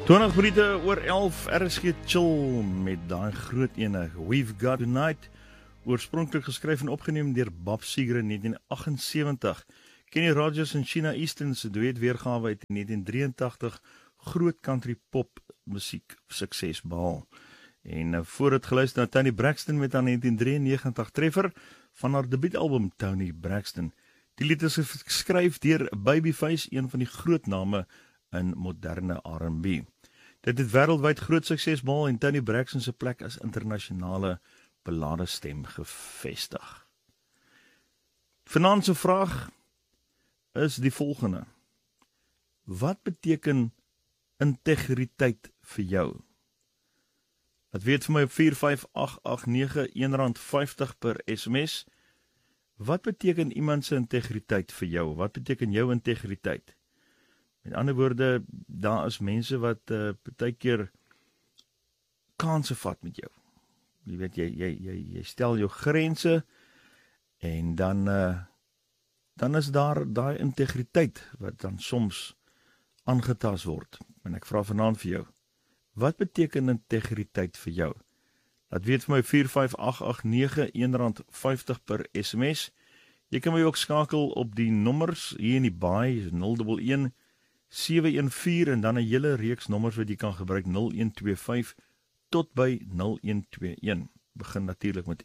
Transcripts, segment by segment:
20 minute oor 11 RSG Chill met daai groot ene We've Got Tonight, oorspronklik geskryf en opgeneem deur Bob Seger in 1978. Kenny Rogers en Sheena Easton se duetweergawe uit 1983 groot country pop musiek sukses behaal. En voor het geluister na Toni Braxton met haar 1993 treffer van haar debuutalbum Toni Braxton. Die lied is geskryf deur Babyface, een van die groot name in moderne R&B. Dit het wêreldwyd groot sukses behaal en Toni Braxton se plek as internasionale balladestem gevestig. Vanaand se vraag is die volgende: wat beteken integriteit vir jou? Dit weet vir my op 45889 R1.50 per SMS. Wat beteken iemand se integriteit vir jou? Wat beteken jou integriteit? Met ander woorde, daar is mense wat partykeer kanse vat met jou. Jy weet, jy stel jou grense en dan is daar daai integriteit wat dan soms aangetast word. En ek vra vanaand vir jou, wat beteken integriteit vir jou? Dat weet vir my 45889 R1.50 per SMS. Jy kan my ook skakel op die nommers hier in die baai, 011 714 en dan 'n hele reeks nommers wat jy kan gebruik, 0125 tot by 0121. Begin natuurlik met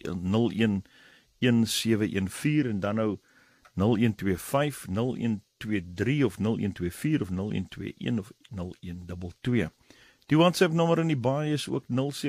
011714 en dan nou 0125, 0123 of 0124 of 0121 of 0122. Die WhatsApp nommer in die baai is ook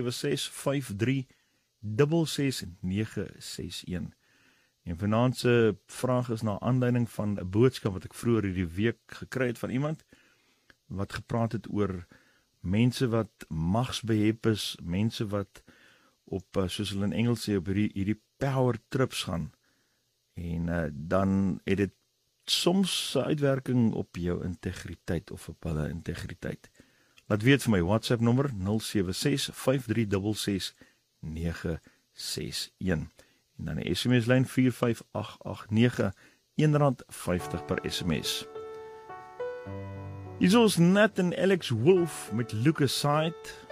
07653666961. En vanaand se vraag is na aanleiding van 'n boodskap wat ek vroeër hierdie week gekry het van iemand wat gepraat het oor mense wat magsbehep is, mense wat op, soos hulle in Engels sê, op hierdie power trips gaan. En dan het dit soms 'n uitwerking op jou integriteit of op hulle integriteit. Laat weet vir my WhatsApp nommer 07653666961. En dan 'n SMS lyn 45889 R1.50 per SMS. Hier is Nat en Alex Wolf met Look Aside.